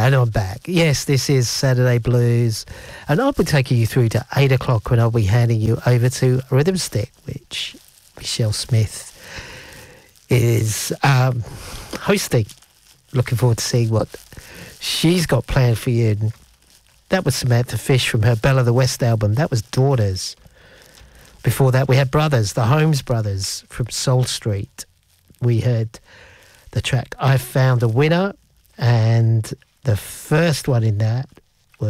And I'm back. Yes, this is Saturday Blues. And I'll be taking you through to 8 o'clock when I'll be handing you over to Rhythm Stick, which Michelle Smith is hosting. Looking forward to seeing what she's got planned for you. And that was Samantha Fish from her Bella the West album. That was Daughters. Before that, we had Brothers, the Holmes Brothers from Soul Street. We heard the track I Found a Winner, and the first one in that